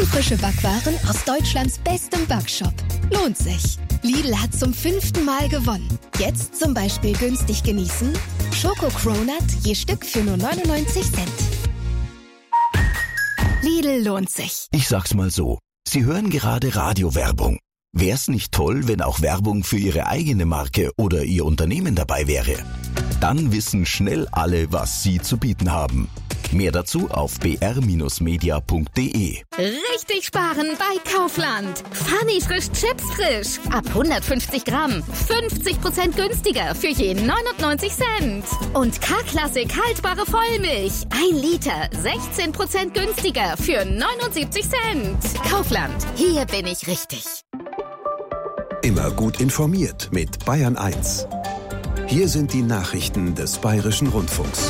Frische Backwaren aus Deutschlands bestem Backshop. Lohnt sich. Lidl hat zum 5. Mal gewonnen. Jetzt zum Beispiel günstig genießen: Schoko-Cronut je Stück für nur 99 Cent. Lidl lohnt sich. Ich sag's mal so. Sie hören gerade Radiowerbung. Wär's nicht toll, wenn auch Werbung für Ihre eigene Marke oder Ihr Unternehmen dabei wäre? Dann wissen schnell alle, was Sie zu bieten haben. Mehr dazu auf br-media.de. Richtig sparen bei Kaufland. Funny frisch Chips frisch. Ab 150 Gramm. 50% günstiger für je 99 Cent. Und K-Klassik haltbare Vollmilch. 1 Liter. 16% günstiger für 79 Cent. Kaufland. Hier bin ich richtig. Immer gut informiert mit Bayern 1. Hier sind die Nachrichten des Bayerischen Rundfunks.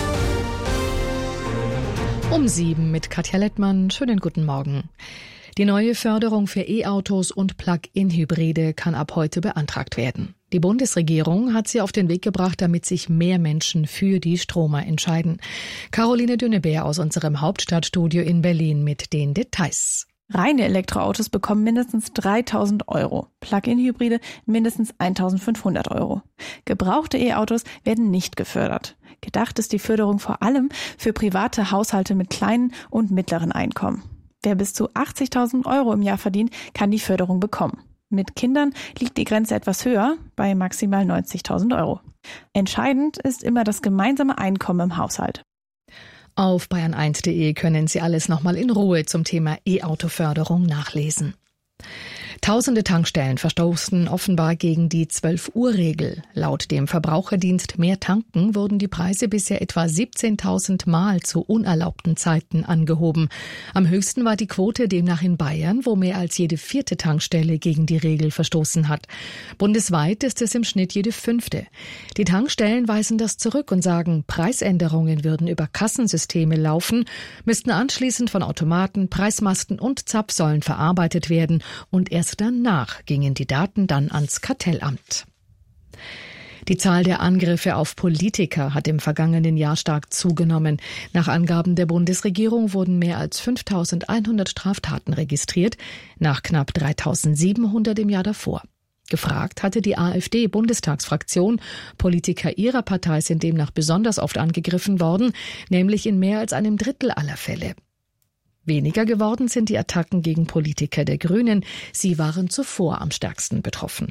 Um 7 mit Katja Lettmann. Schönen guten Morgen. Die neue Förderung für E-Autos und Plug-in-Hybride kann ab heute beantragt werden. Die Bundesregierung hat sie auf den Weg gebracht, damit sich mehr Menschen für die Stromer entscheiden. Caroline Dünnebeer aus unserem Hauptstadtstudio in Berlin mit den Details. Reine Elektroautos bekommen mindestens 3.000 €, Plug-in-Hybride mindestens 1.500 €. Gebrauchte E-Autos werden nicht gefördert. Gedacht ist die Förderung vor allem für private Haushalte mit kleinen und mittleren Einkommen. Wer bis zu 80.000 € im Jahr verdient, kann die Förderung bekommen. Mit Kindern liegt die Grenze etwas höher, bei maximal 90.000 €. Entscheidend ist immer das gemeinsame Einkommen im Haushalt. Auf bayern1.de können Sie alles nochmal in Ruhe zum Thema E-Auto-Förderung nachlesen. Tausende Tankstellen verstoßen offenbar gegen die 12-Uhr-Regel. Laut dem Verbraucherdienst Mehr Tanken wurden die Preise bisher etwa 17.000 Mal zu unerlaubten Zeiten angehoben. Am höchsten war die Quote demnach in Bayern, wo mehr als jede 4. Tankstelle gegen die Regel verstoßen hat. Bundesweit ist es im Schnitt jede 5. Die Tankstellen weisen das zurück und sagen, Preisänderungen würden über Kassensysteme laufen, müssten anschließend von Automaten, Preismasten und Zapfsäulen verarbeitet werden und erst danach gingen die Daten dann ans Kartellamt. Die Zahl der Angriffe auf Politiker hat im vergangenen Jahr stark zugenommen. Nach Angaben der Bundesregierung wurden mehr als 5.100 Straftaten registriert, nach knapp 3.700 im Jahr davor. Gefragt hatte die AfD-Bundestagsfraktion, Politiker ihrer Partei sind demnach besonders oft angegriffen worden, nämlich in mehr als einem Drittel aller Fälle. Weniger geworden sind die Attacken gegen Politiker der Grünen. Sie waren zuvor am stärksten betroffen.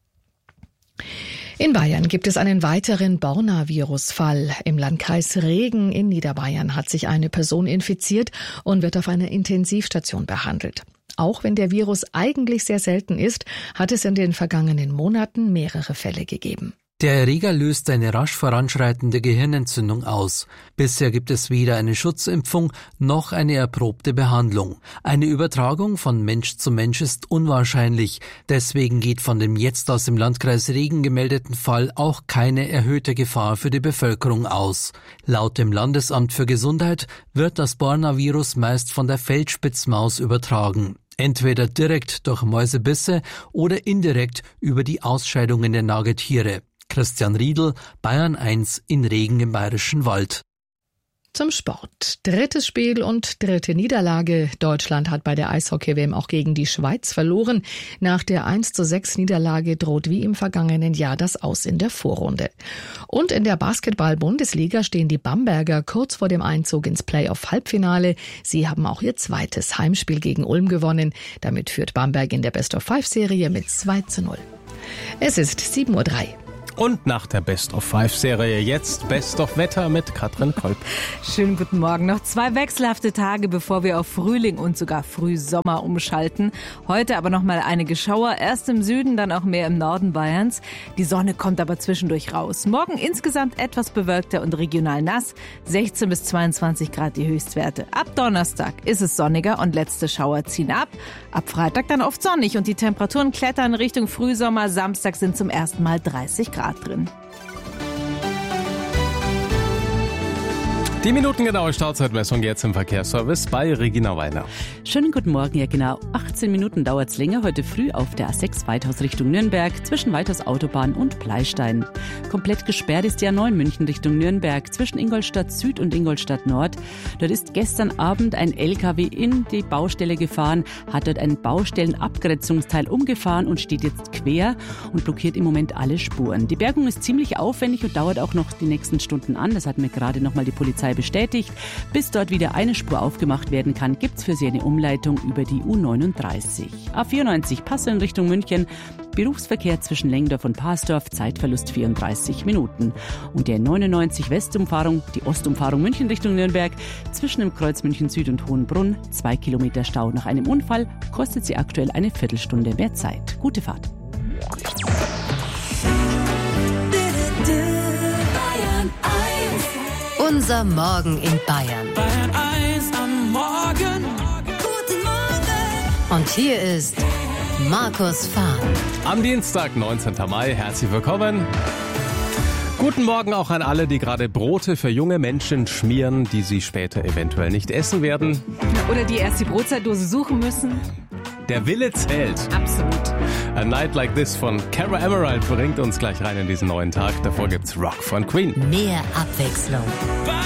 In Bayern gibt es einen weiteren Borna-Virus-Fall. Im Landkreis Regen in Niederbayern hat sich eine Person infiziert und wird auf einer Intensivstation behandelt. Auch wenn der Virus eigentlich sehr selten ist, hat es in den vergangenen Monaten mehrere Fälle gegeben. Der Erreger löst eine rasch voranschreitende Gehirnentzündung aus. Bisher gibt es weder eine Schutzimpfung noch eine erprobte Behandlung. Eine Übertragung von Mensch zu Mensch ist unwahrscheinlich. Deswegen geht von dem jetzt aus dem Landkreis Regen gemeldeten Fall auch keine erhöhte Gefahr für die Bevölkerung aus. Laut dem Landesamt für Gesundheit wird das Borna-Virus meist von der Feldspitzmaus übertragen. Entweder direkt durch Mäusebisse oder indirekt über die Ausscheidungen der Nagetiere. Christian Riedl, Bayern 1 in Regen im Bayerischen Wald. Zum Sport. 3. Spiel und 3. Niederlage. Deutschland hat bei der Eishockey-WM auch gegen die Schweiz verloren. Nach der 1:6 Niederlage droht wie im vergangenen Jahr das Aus in der Vorrunde. Und in der Basketball-Bundesliga stehen die Bamberger kurz vor dem Einzug ins Playoff-Halbfinale. Sie haben auch ihr zweites Heimspiel gegen Ulm gewonnen. Damit führt Bamberg in der Best-of-5-Serie mit 2:0. Es ist 7:03 Uhr. Und nach der Best-of-5-Serie jetzt Best-of-Wetter mit Katrin Kolb. Schönen guten Morgen. Noch 2 wechselhafte Tage, bevor wir auf Frühling und sogar Frühsommer umschalten. Heute aber noch mal einige Schauer. Erst im Süden, dann auch mehr im Norden Bayerns. Die Sonne kommt aber zwischendurch raus. Morgen insgesamt etwas bewölkter und regional nass. 16 bis 22 Grad die Höchstwerte. Ab Donnerstag ist es sonniger und letzte Schauer ziehen ab. Ab Freitag dann oft sonnig und die Temperaturen klettern Richtung Frühsommer. Samstag sind zum ersten Mal 30 Grad drin. Die minutengenaue Stauzeitmessung jetzt im Verkehrsservice bei Regina Weiner. Schönen guten Morgen, ja genau. 18 Minuten dauert es länger heute früh auf der A6 Weithaus Richtung Nürnberg zwischen Weithaus Autobahn und Pleistein. Komplett gesperrt ist die A9 München Richtung Nürnberg zwischen Ingolstadt Süd und Ingolstadt Nord. Dort ist gestern Abend ein LKW in die Baustelle gefahren, hat dort ein Baustellenabgrenzungsteil umgefahren und steht jetzt quer und blockiert im Moment alle Spuren. Die Bergung ist ziemlich aufwendig und dauert auch noch die nächsten Stunden an. Das hat mir gerade nochmal die Polizei bestätigt. Bis dort wieder eine Spur aufgemacht werden kann, gibt es für Sie eine Umleitung über die U39. A94 Passau in Richtung München, Berufsverkehr zwischen Lengdorf und Parsdorf, Zeitverlust 34 Minuten. Und der 99 Westumfahrung, die Ostumfahrung München Richtung Nürnberg, zwischen dem Kreuz München Süd und Hohenbrunn, 2 Kilometer Stau nach einem Unfall, kostet sie aktuell eine Viertelstunde mehr Zeit. Gute Fahrt. Unser Morgen in Bayern. Bayern 1 am Morgen. Guten Morgen. Und hier ist Markus Fahr. Am Dienstag, 19. Mai, herzlich willkommen. Guten Morgen auch an alle, die gerade Brote für junge Menschen schmieren, die sie später eventuell nicht essen werden. Oder die erst die Brotzeitdose suchen müssen. Der Wille zählt. Absolut. A Night Like This von Cara Emerald bringt uns gleich rein in diesen neuen Tag. Davor gibt's Rock von Queen. Mehr Abwechslung.